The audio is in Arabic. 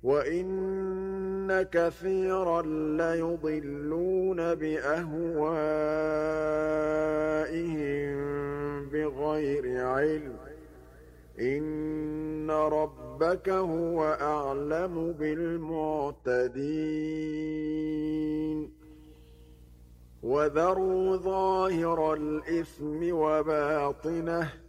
وَإِنَّ كَثِيرًا لَّيُضِلُّونَ بِأَهْوَائِهِم بِغَيْرِ عِلْمٍ ۗ إِنَّ رَبَّكَ هُوَ أَعْلَمُ بِالْمُعْتَدِينَ وَذَرُوا ظَاهِرَ الْإِثْمِ وَبَاطِنَهُ ۚ